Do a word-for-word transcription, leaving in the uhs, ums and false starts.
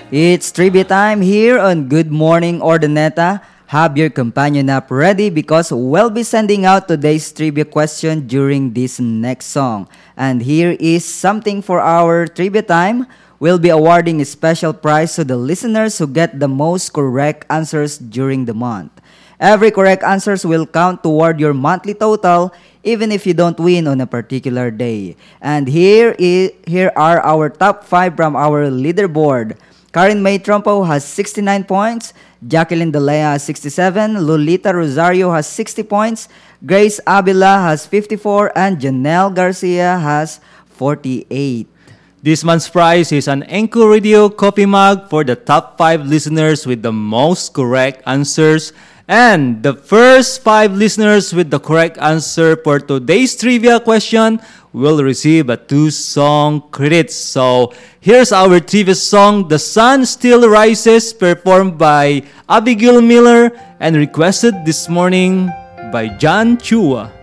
It's trivia time here on Good Morning Ordaneta. Have your companion app ready because we'll be sending out today's trivia question during this next song. And here is something for our trivia time. We'll be awarding a special prize to the listeners who get the most correct answers during the month. Every correct answers will count toward your monthly total even if you don't win on a particular day. And here is here are our top five from our leaderboard. Karen May Trompo has sixty-nine points, Jacqueline Delea has sixty-seven, Lolita Rosario has sixty points, Grace Avila has fifty-four, and Janelle Garcia has forty-eight. This month's prize is an Anchor Radio coffee mug for the top five listeners with the most correct answers. And the first five listeners with the correct answer for today's trivia question will receive a two-song credit. So here's our trivia song, The Sun Still Rises, performed by Abigail Miller and requested this morning by John Chua.